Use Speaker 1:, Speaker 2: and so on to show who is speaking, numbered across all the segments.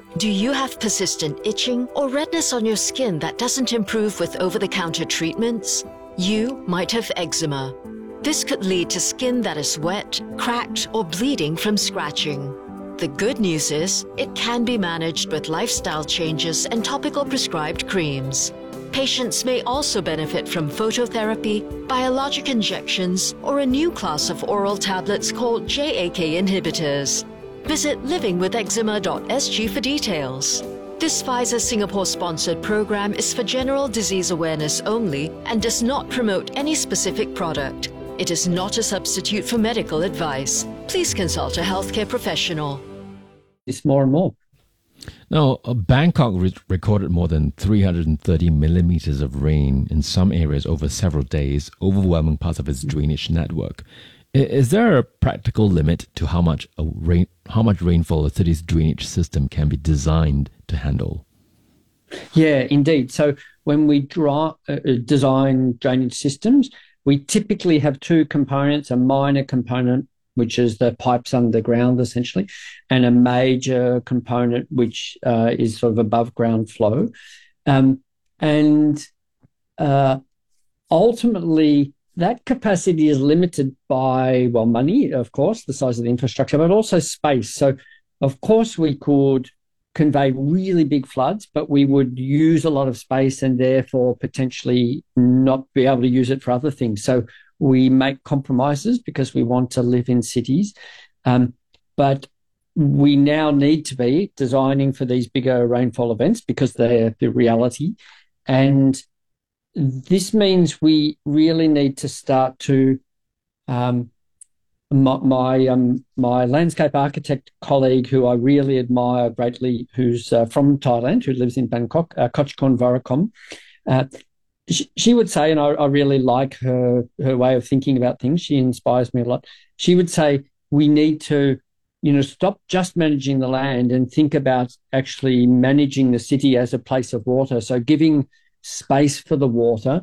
Speaker 1: Do you have persistent itching or redness on your skin that doesn't improve with over-the-counter treatments? You might have eczema. This could lead to skin that is wet, cracked, or bleeding from scratching. The good news is, it can be managed with lifestyle changes and topical prescribed creams. Patients may also benefit from phototherapy, biologic injections, or a new class of oral tablets called JAK inhibitors. Visit livingwitheczema.sg for details. This Pfizer Singapore-sponsored program is for general disease awareness only and does not promote any specific product. It is not a substitute for medical advice. Please consult a healthcare professional.
Speaker 2: It's more and more.
Speaker 3: Now, Bangkok recorded more than 330 millimeters of rain in some areas over several days, overwhelming parts of its drainage network. Is there a practical limit to how much rainfall a city's drainage system can be designed to handle?
Speaker 2: Yeah, indeed. So when we design drainage systems, we typically have two components: a minor component, which is the pipes underground, essentially, and a major component, which is sort of above ground flow. Ultimately, that capacity is limited by, well, money, of course, the size of the infrastructure, but also space. So, of course, we could convey really big floods, but we would use a lot of space and therefore potentially not be able to use it for other things. So we make compromises because we want to live in cities. But we now need to be designing for these bigger rainfall events because they're the reality. And this means we really need to start to my landscape architect colleague, who I really admire greatly, who's from Thailand, who lives in Bangkok, Kochkorn Varakom, she would say, and I really like her way of thinking about things. She inspires me a lot. She would say we need to, stop just managing the land and think about actually managing the city as a place of water. So giving space for the water,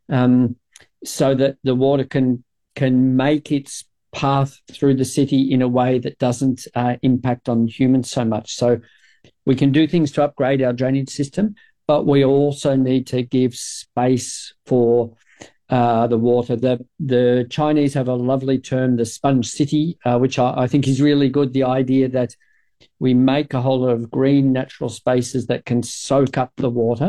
Speaker 2: so that the water can make its path through the city in a way that doesn't impact on humans so much. So we can do things to upgrade our drainage system, but we also need to give space for the water. The Chinese have a lovely term, the sponge city, which I think is really good. The idea that we make a whole lot of green natural spaces that can soak up the water.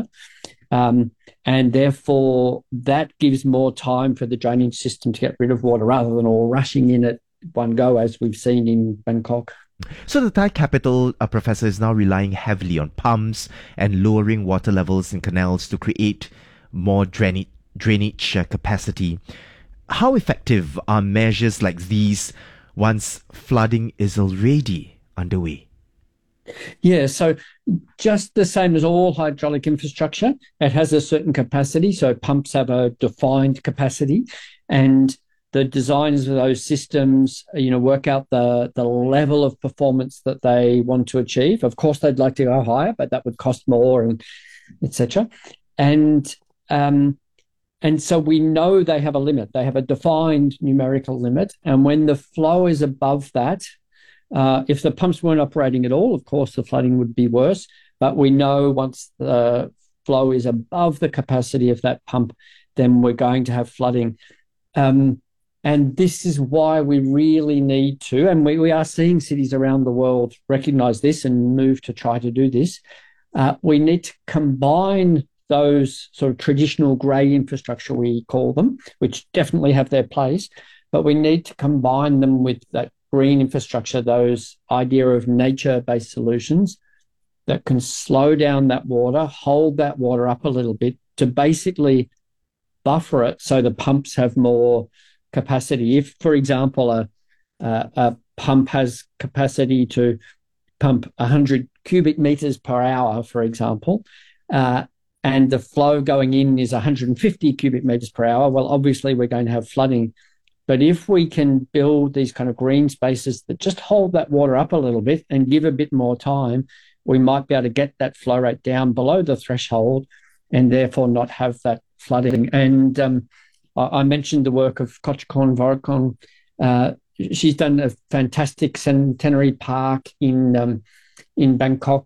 Speaker 2: And therefore, that gives more time for the drainage system to get rid of water rather than all rushing in at one go, as we've seen in Bangkok.
Speaker 4: So the Thai capital, Professor, is now relying heavily on pumps and lowering water levels in canals to create more drainage capacity. How effective are measures like these once flooding is already underway?
Speaker 2: Yeah, so just the same as all hydraulic infrastructure, it has a certain capacity. So pumps have a defined capacity, and the designers of those systems, work out the level of performance that they want to achieve. Of course, they'd like to go higher, but that would cost more, and etc. And so we know they have a limit. They have a defined numerical limit, and when the flow is above that, if the pumps weren't operating at all, of course, the flooding would be worse. But we know once the flow is above the capacity of that pump, then we're going to have flooding. And this is why we really need to, and we are seeing cities around the world recognise this and move to try to do this. We need to combine those sort of traditional grey infrastructure, we call them, which definitely have their place, but we need to combine them with that green infrastructure, those idea of nature-based solutions that can slow down that water, hold that water up a little bit to basically buffer it so the pumps have more capacity. If, for example, a pump has capacity to pump 100 cubic meters per hour, for example, and the flow going in is 150 cubic meters per hour, well, obviously we're going to have flooding. But if we can build these kind of green spaces that just hold that water up a little bit and give a bit more time, we might be able to get that flow rate down below the threshold and therefore not have that flooding. And I mentioned the work of Kochkorn Varakom. She's done a fantastic centenary park in Bangkok,